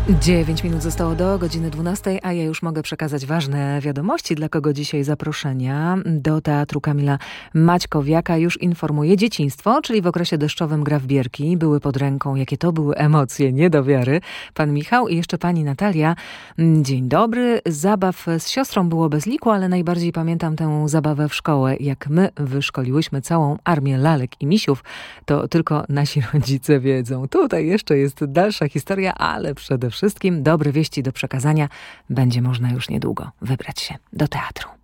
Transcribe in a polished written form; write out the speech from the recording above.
9 minut zostało do godziny 12, a ja już mogę przekazać ważne wiadomości, dla kogo dzisiaj zaproszenia do Teatru Kamila Maćkowiaka. Już informuję, dzieciństwo, czyli w okresie deszczowym gra w bierki, były pod ręką. Jakie to były emocje, nie do wiary. Pan Michał i jeszcze pani Natalia. Dzień dobry. Zabaw z siostrą było bez liku, ale najbardziej pamiętam tę zabawę w szkołę. Jak my wyszkoliłyśmy całą armię lalek i misiów, to tylko nasi rodzice wiedzą. Tutaj jeszcze jest dalsza historia, ale przede wszystkim dobre wieści do przekazania. Będzie można już niedługo wybrać się do teatru.